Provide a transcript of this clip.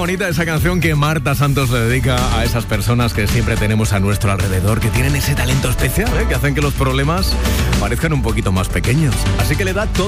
bonita esa canción que Marta Santos le dedica a esas personas que siempre tenemos a nuestro alrededor, que tienen ese talento especial, que hacen que los problemas parezcan un poquito más pequeños. Así que le da todo